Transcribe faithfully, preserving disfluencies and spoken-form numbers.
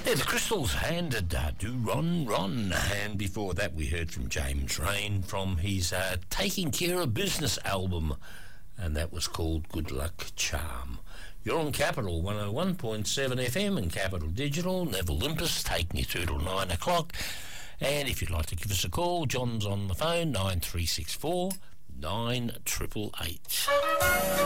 Yeah, the Crystals handed uh, Do Ron Ron, and before that we heard from James Rain from his uh, Taking Care of Business album, and that was called Good Luck Charm. You're on Capital one oh one point seven F M and Capital Digital. Neville Limpus taking you through till nine o'clock. And if you'd like to give us a call, John's on the phone, nine three six four nine eight eight eight.